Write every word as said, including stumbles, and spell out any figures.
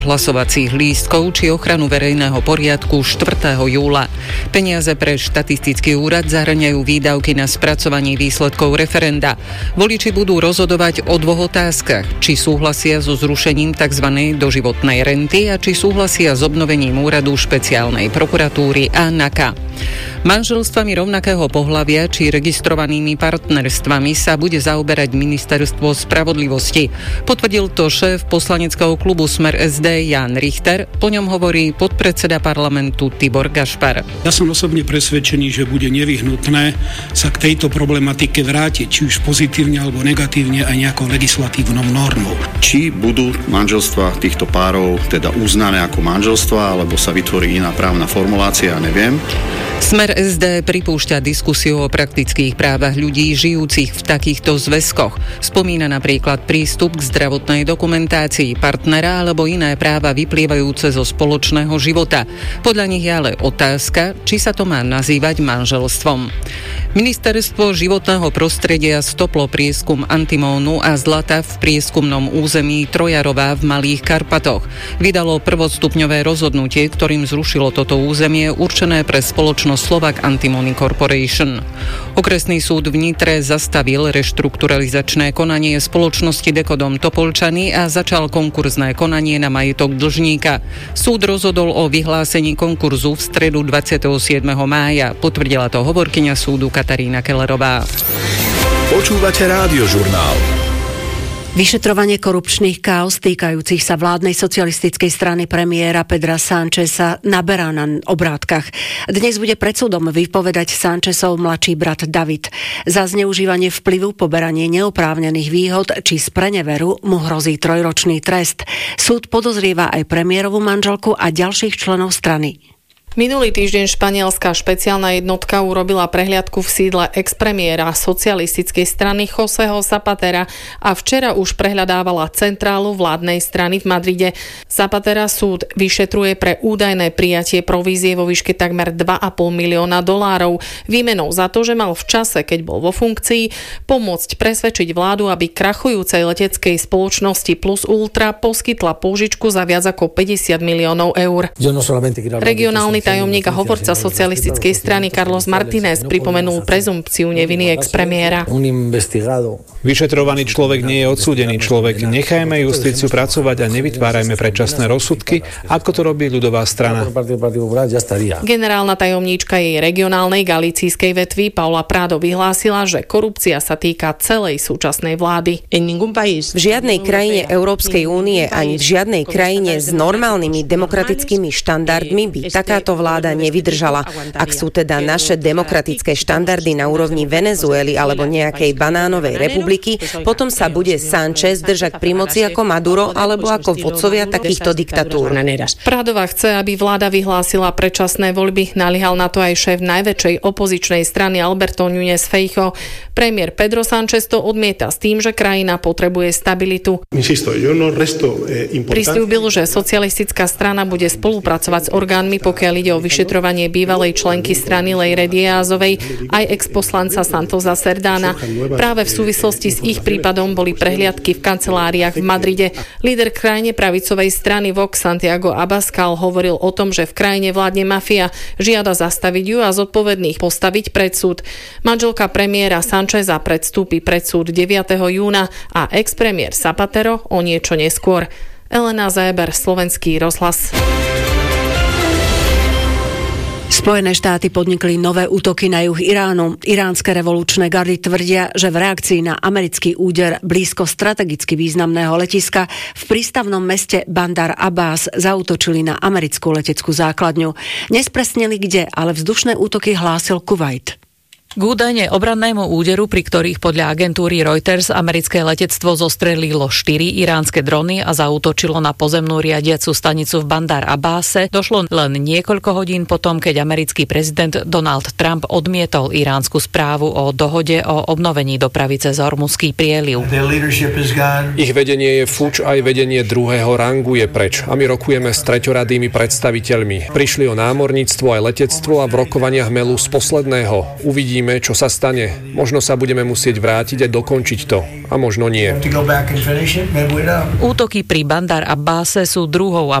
hlasovacích lístkov či ochranu verejného poriadku štvrtého júla. Peniaze pre štatistický úrad zahŕňajú výdavky na spracovanie výsledkov referenda. Voliči budú rozhodovať o dvoch otázkach, či súhlasia so zrušením tzv. Doživotnej renty a či súhlasia s obnovením úradu špeciálnej prokuratúry a NAKA. Manželstvami rovnakého pohlavia či registrovanými partnerstvami sa bude zaoberať Ministerstvo spravodlivosti. Potvrdil to šéf poslaneckého klubu Smer es dé Jan Richter, po ňom hovorí podpredseda parlamentu Tibor Gašpar. Ja som osobne presvedčený, že bude nevyhnutné sa k tejto problematike vrátiť, či už pozitívne alebo negatívne aj nejakou legislatívnou normou. Či budú manželstva týchto párov teda uznané ako manželstva, alebo sa vytvorí iná právna formulácia, neviem. Smer es dé pripúšťa diskusiu o praktických právach ľudí žijúcich v takýchto zväzkoch. Spomína napríklad prístup k zdravotnej dokumentácii partnera alebo iné práva vyplývajúce zo spoločného života. Podľa nich je ale otázka, či sa to má nazývať manželstvom. Ministerstvo životného prostredia stoplo prieskum antimónu a zlata v prieskumnom území Trojarová v Malých Karpatoch. Vydalo prvostupňové rozhodnutie, ktorým zrušilo toto územie určené pre spoločnosť Slovak Antimony Corporation. Okresný súd v Nitre zastavil reštrukturalizačné konanie spoločnosti Dekodom Topolčany a začal konkurzné konanie na majetok dlžníka. Súd rozhodol o vyhlásení konkurzu v stredu dvadsiateho siedmeho mája. Potvrdila to hovorkyňa súdu Katarína Kellerová. Počúvate Rádiožurnál. Vyšetrovanie korupčných káuz týkajúcich sa vládnej socialistickej strany premiéra Pedra Sáncheza naberá na obrátkach. Dnes bude pred súdom vypovedať Sánchezov mladší brat David. Za zneužívanie vplyvu, poberanie neoprávnených výhod či spreneveru mu hrozí trojročný trest. Súd podozrieva aj premiérovú manželku a ďalších členov strany. Minulý týždeň španielská špeciálna jednotka urobila prehliadku v sídle expremiéra socialistickej strany Joseho Zapatera a včera už prehľadávala centrálu vládnej strany v Madride. Zapatera súd vyšetruje pre údajné prijatie provízie vo výške takmer dva a pol milióna dolárov výmenou za to, že mal v čase, keď bol vo funkcii, pomôcť presvedčiť vládu, aby krachujúcej leteckej spoločnosti Plus Ultra poskytla pôžičku za viac ako päťdesiat miliónov eur. Regionálny tajomník a hovorca socialistickej strany Carlos Martínez pripomenul prezumpciu neviny expremiéra. Vyšetrovaný človek nie je odsúdený človek. Nechajme justíciu pracovať a nevytvárajme predčasné rozsudky, ako to robí ľudová strana. Generálna tajomníčka jej regionálnej galícijskej vetvy Paula Prado vyhlásila, že korupcia sa týka celej súčasnej vlády. V žiadnej krajine Európskej únie ani v žiadnej krajine s normálnymi demokratickými štandardmi by takáto vláda nevydržala. Ak sú teda naše demokratické štandardy na úrovni Venezuely alebo nejakej banánovej republiky, potom sa bude Sánchez držať pri moci ako Maduro alebo ako vodcovia takýchto diktatúr. Prádová chce, aby vláda vyhlásila predčasné voľby. Naliehal na to aj šéf najväčšej opozičnej strany Alberto Núñez Feijóo. Premiér Pedro Sánchez to odmieta s tým, že krajina potrebuje stabilitu. Prisľúbil, že socialistická strana bude spolupracovať s orgánmi, pokiaľ ide o vyšetrovanie bývalej členky strany Leyre Diázovej aj exposlanca Santosa Cerdána. Práve v súvislosti s ich prípadom boli prehliadky v kanceláriách v Madride. Líder krajne pravicovej strany Vox Santiago Abascal hovoril o tom, že v krajine vládne mafia, žiada zastaviť ju a zodpovedných postaviť pred súd. Manželka premiéra Sáncheza predstúpi pred súd deviateho júna a expremiér Zapatero o niečo neskôr. Elena Zéber, Slovenský rozhlas. Spojené štáty podnikli nové útoky na juh Iránu. Iránske revolučné gardy tvrdia, že v reakcii na americký úder blízko strategicky významného letiska v prístavnom meste Bandar Abbas zaútočili na americkú leteckú základňu. Nespresnili kde, ale vzdušné útoky hlásil Kuvajt. K údajne obrannému úderu, pri ktorých podľa agentúry Reuters americké letectvo zostrelilo štyri iránske drony a zaútočilo na pozemnú riadiacu stanicu v Bandar Abbase, došlo len niekoľko hodín potom, keď americký prezident Donald Trump odmietol iránsku správu o dohode o obnovení dopravy cez Hormuzský prieliv. Ich vedenie je fuč, aj vedenie druhého rangu je preč a my rokujeme s treťoradými predstaviteľmi. Prišli o námorníctvo aj letectvo a v rokovaniach melú z posledného. Uvidíme, Uvidíme, čo sa stane. Možno sa budeme musieť vrátiť a dokončiť to. A možno nie. Útoky pri Bandar Abbase sú druhou a